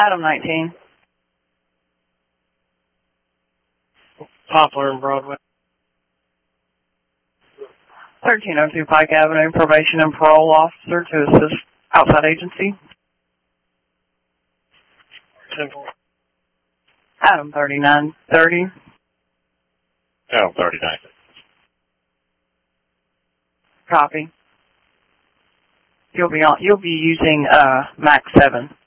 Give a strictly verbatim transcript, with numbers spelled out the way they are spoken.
Item nineteen. Poplar and Broadway. thirteen oh two Pike Avenue, probation and parole officer to assist outside agency. Temple. Item thirty-nine thirty. Item thirty-nine. Copy. You'll be on. You'll be using uh, Mac seven.